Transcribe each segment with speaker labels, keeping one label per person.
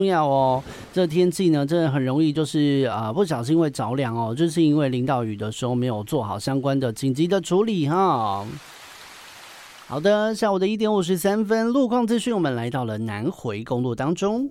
Speaker 1: 重要哦，这天气呢，真的很容易就是不小心会着凉哦，就是因为淋到雨的时候没有做好相关的紧急的处理哈。好的，下午的1点53分，路况资讯，我们来到了南回公路当中。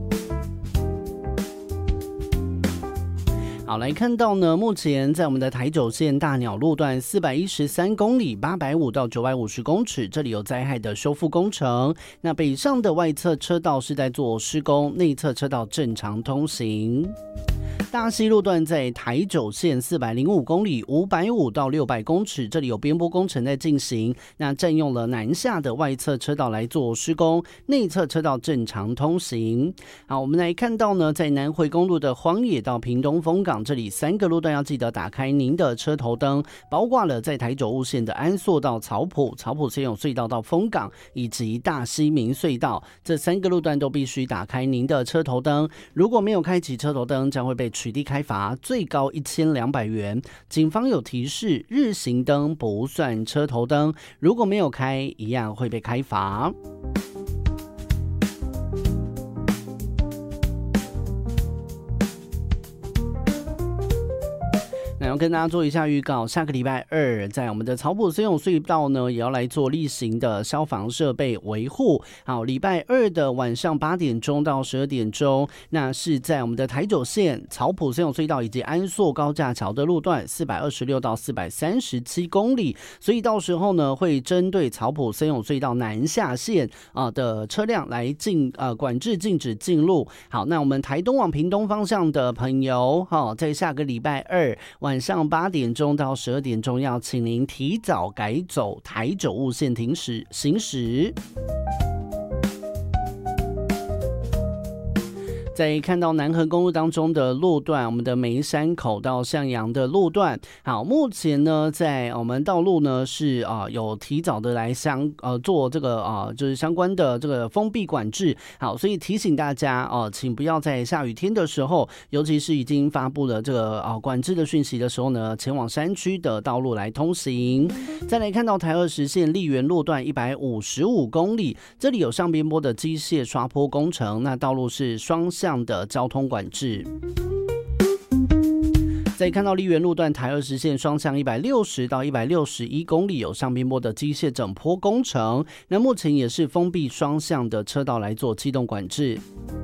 Speaker 1: 好，来看到呢，目前在我们的台九线大鸟路段413公里850到950公尺，这里有灾害的修复工程。那北上的外侧车道是在做施工，内侧车道正常通行。大溪路段在台九线405公里550到600公尺，这里有边坡工程在进行，那占用了南下的外侧车道来做施工，内侧车道正常通行。好，我们来看到呢，在南回公路的荒野到屏东丰港，这里3个路段要记得打开您的车头灯，包括了在台九雾线的安朔到草埔先有隧道到丰港，以及大溪民隧道，这3个路段都必须打开您的车头灯，如果没有开启车头灯，将会被取缔开罚，最高1200元。警方有提示，日行灯不算车头灯，如果没有开，一样会被开罚。那要跟大家做一下预告，下个礼拜2在我们的草埔森永隧道呢，也要来做例行的消防设备维护。好，礼拜2的晚上8点钟到12点钟，那是在我们的台九线草埔森永隧道以及安朔高架桥的路段426到437公里，所以到时候呢，会针对草埔森永隧道南下线的车辆来管制禁止进入。好，那我们台东往屏东方向的朋友，在下个礼拜2晚上8点钟到12点钟，要请您提早改走台九雾线行驶。在看到南横公路当中的路段，我们的梅山口到向阳的路段，好，目前呢，在我们道路呢是有提早的来做这个就是相关的这个封闭管制，好，所以提醒大家请不要在下雨天的时候，尤其是已经发布了这个管制的讯息的时候呢，前往山区的道路来通行。再来看到台20线丽园路段155公里，这里有上边坡的机械刷坡工程，那道路是双向的交通管制。再看到丽园路段台20线双向160到161公里，有上边坡的机械整坡工程，那目前也是封闭双向的车道来做机动管制。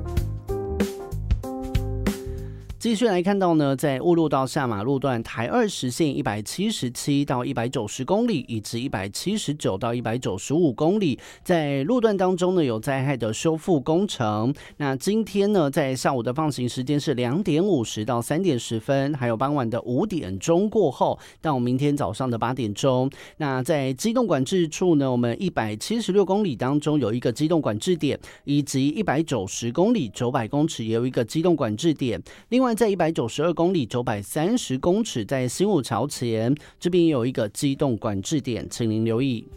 Speaker 1: 继续来看到呢，在雾路到下马路段台20线177到190公里，以及179到195公里，在路段当中呢有灾害的修复工程。那今天呢，在下午的放行时间是2点50到3点10分，还有傍晚的5点钟过后到明天早上的8点钟。那在机动管制处呢，我们176公里当中有一个机动管制点，以及190公里900公尺也有一个机动管制点。另外在192公里930公尺，在新武桥前这边也有一个机动管制点，请您留意。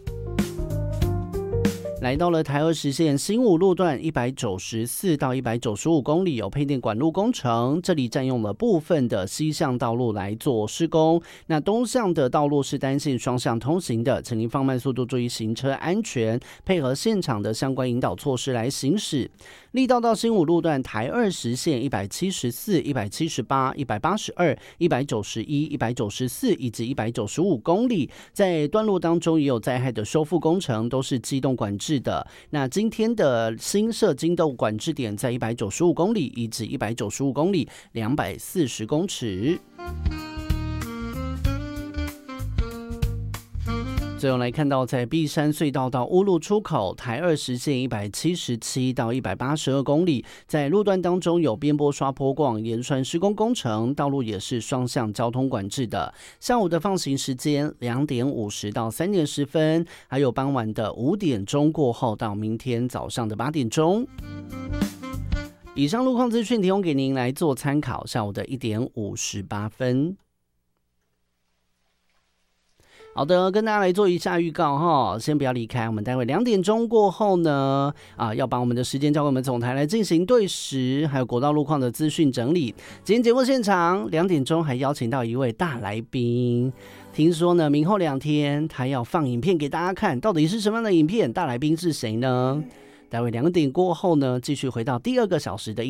Speaker 1: 来到了台20线新武路段194到195公里，有配电管路工程，这里占用了部分的西向道路来做施工。那东向的道路是单线双向通行的，请您放慢速度，注意行车安全，配合现场的相关引导措施来行驶。力道到新武路段台20线174、178、182、191、194以及195公里，在段路当中也有灾害的修复工程，都是机动管制的。那今天的新设机动管制点在195公里以及195公里240公尺。最后来看到，在碧山隧道到乌路出口台20线177到182公里，在路段当中有边坡刷坡逛沿船施工工程，道路也是双向交通管制的。下午的放行时间2点50到3点10分，还有傍晚的5点钟过后到明天早上的8点钟。以上路况资讯提供给您来做参考。下午的1点58分。好的，跟大家来做一下预告哈，先不要离开，我们待会2点钟过后呢，要把我们的时间交给我们总台来进行对时还有国道路况的资讯整理。今天节目现场2点钟还邀请到一位大来宾，听说呢明后2天他要放影片给大家看，到底是什么样的影片？大来宾是谁呢？ 待会2点过后呢，继续回到第2个小时的